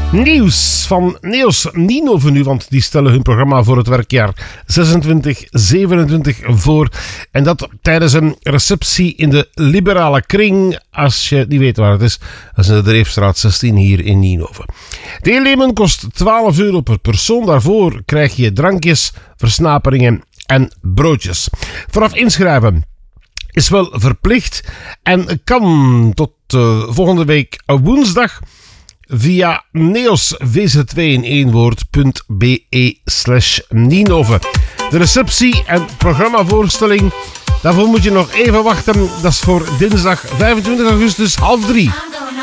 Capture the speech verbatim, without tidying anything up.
Nieuws van Neos Ninove nu, want die stellen hun programma voor het werkjaar zesentwintig zevenentwintig voor. En dat tijdens een receptie in de liberale kring, als je niet weet waar het is. Dat is in de Dreefstraat zestien hier in Ninove. Deelnemen kost twaalf euro per persoon. Daarvoor krijg je drankjes, versnaperingen en broodjes. Vooraf inschrijven is wel verplicht en kan tot uh, volgende week woensdag via neosvz twee in één woord.be slash Ninove. De receptie en programmavoorstelling, daarvoor moet je nog even wachten. Dat is voor dinsdag vijfentwintig augustus half drie.